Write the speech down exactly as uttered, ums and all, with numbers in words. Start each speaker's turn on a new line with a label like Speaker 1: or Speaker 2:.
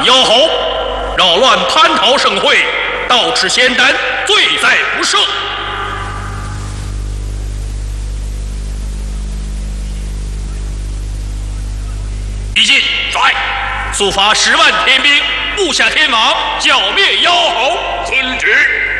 Speaker 1: 妖猴，扰乱蟠桃盛会，盗持仙丹，罪在不赦。已尽，在速发十万天兵，布下天网，剿灭妖猴。遵旨。